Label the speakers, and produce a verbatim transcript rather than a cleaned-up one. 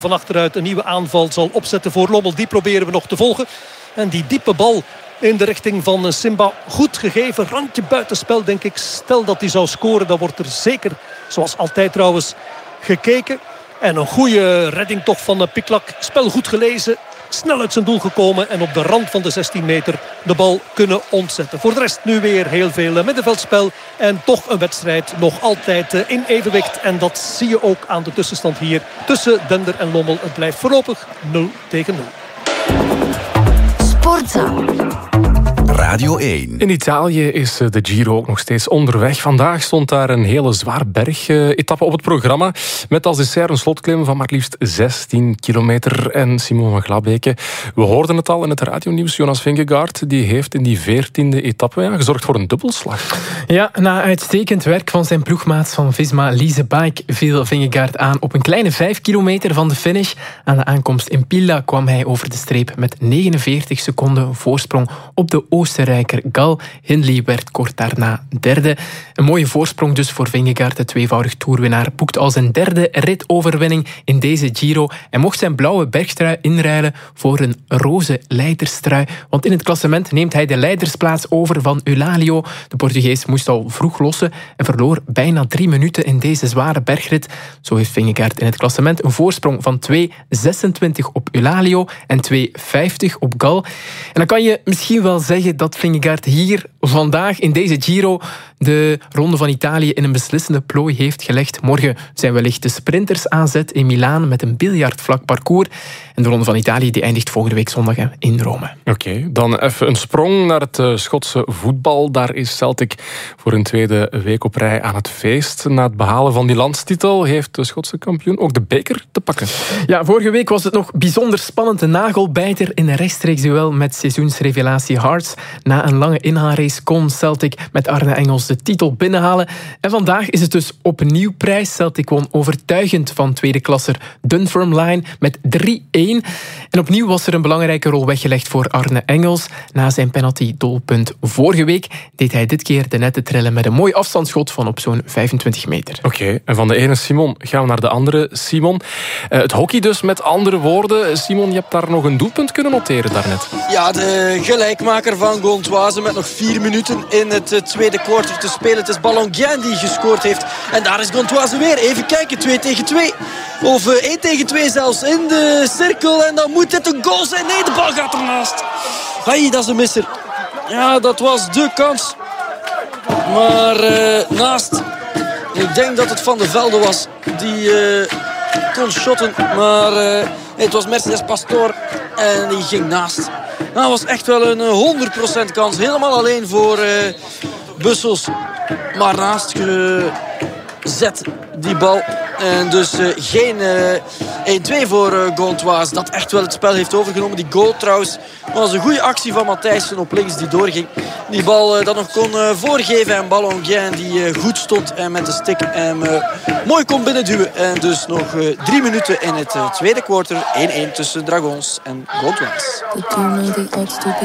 Speaker 1: Van achteruit een nieuwe aanval zal opzetten voor Lommel. Die proberen we nog te volgen. En die diepe bal in de richting van Simba. Goed gegeven. Randje buitenspel, denk ik. Stel dat hij zou scoren, dan wordt er zeker, zoals altijd trouwens, gekeken. En een goede redding toch van Piklak. Spel goed gelezen. Snel uit zijn doel gekomen. En op de rand van de zestien meter de bal kunnen ontzetten. Voor de rest nu weer heel veel middenveldspel. En toch een wedstrijd nog altijd in evenwicht. En dat zie je ook aan de tussenstand hier. Tussen Dender en Lommel. Het blijft voorlopig nul tegen nul.
Speaker 2: Sportza.
Speaker 3: Radio één.
Speaker 4: In Italië is de Giro ook nog steeds onderweg. Vandaag stond daar een hele zwaar berg-etappe op het programma. Met als dessert een slotklim van maar liefst zestien kilometer. En Simon van Glabeke, we hoorden het al in het radionieuws. Jonas Vingegaard die heeft in die veertiende etappe ja, gezorgd voor een dubbelslag.
Speaker 5: Ja, na uitstekend werk van zijn ploegmaats van Visma, Lise Bike, viel Vingegaard aan op een kleine vijf kilometer van de finish. Aan de aankomst in Pilla kwam hij over de streep met negenenveertig seconden voorsprong op de Oostenrijker Gal. Hindley werd kort daarna derde. Een mooie voorsprong dus voor Vingegaard. De tweevoudig toerwinnaar boekt al zijn derde ritoverwinning in deze Giro en mocht zijn blauwe bergtrui inruilen voor een roze leiderstrui. Want in het klassement neemt hij de leidersplaats over van Eulalio. De Portugees moest al vroeg lossen en verloor bijna drie minuten in deze zware bergrit. Zo heeft Vingegaard in het klassement een voorsprong van twee zesentwintig op Eulalio en twee vijftig op Gal. En dan kan je misschien wel zeggen dat Vingegaard hier vandaag in deze Giro de Ronde van Italië in een beslissende plooi heeft gelegd. Morgen zijn wellicht de sprinters aan zet in Milaan met een biljartvlak parcours. En de Ronde van Italië die eindigt volgende week zondag in Rome.
Speaker 4: Oké, okay, dan even een sprong naar het uh, Schotse voetbal. Daar is Celtic voor een tweede week op rij aan het feest. Na het behalen van die landstitel heeft de Schotse kampioen ook de beker te pakken.
Speaker 5: Ja, vorige week was het nog bijzonder spannend. De nagelbijter in een rechtstreeks duel met seizoensrevelatie Hearts. Na een lange inhaalrace kon Celtic met Arne Engels de titel binnenhalen. En vandaag is het dus opnieuw prijs. Celtic won overtuigend van tweede klasser Dunfermline met drie een. En opnieuw was er een belangrijke rol weggelegd voor Arne Engels. Na zijn penalty-doelpunt vorige week deed hij dit keer de netten trillen met een mooi afstandsschot van op zo'n vijfentwintig meter.
Speaker 4: Oké, okay, en van de ene Simon gaan we naar de andere Simon. Uh, het hockey dus, met andere woorden. Simon, je hebt daar nog een doelpunt kunnen noteren daarnet.
Speaker 6: Ja, de gelijkmaker van Gontoise met nog vier minuten in het tweede kwart te spelen. Het is Ballonguien die gescoord heeft. En daar is Gontoise weer. Even kijken, twee tegen twee. Of uh, één tegen twee zelfs in de cirkel. En dan moet dit een goal zijn. Nee, de bal gaat ernaast. Hai, dat is een misser. Ja, dat was de kans. Maar uh, naast. Ik denk dat het Van de Velde was die uh, kon shotten. Maar uh, het was Mercedes Pastoor. En die ging naast. Nou, dat was echt wel een honderd procent kans. Helemaal alleen voor uh, Bussels. Maar naast gezet die bal. En dus uh, geen uh, één twee voor uh, Gontoise. Dat echt wel het spel heeft overgenomen. Die goal trouwens was een goede actie van Matthijssen op links die doorging. Die bal uh, dat nog kon uh, voorgeven. En Ballonguien die uh, goed stond en met de stick hem uh, mooi kon binnenduwen. En dus nog uh, drie minuten in het uh, tweede kwartier. één een tussen Dragons en Gontoise.